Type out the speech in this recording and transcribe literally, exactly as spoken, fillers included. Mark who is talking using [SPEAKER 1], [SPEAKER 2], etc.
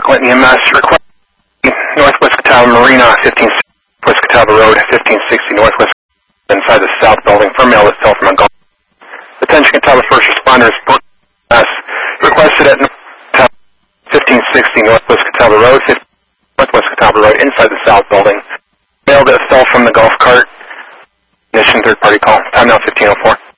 [SPEAKER 1] Clinton E M S request Northwest Catawba Marina, fifteen sixty West Catawba Road, fifteen sixty Northwest inside the south building for mail that fell from a golf. Attention Catawba first responders, S requested at fifteen sixty Northwest Catawba Road, Northwest Catawba Road inside the south building. Mail that fell from the golf cart. Ignition third party call. Time now fifteen oh four.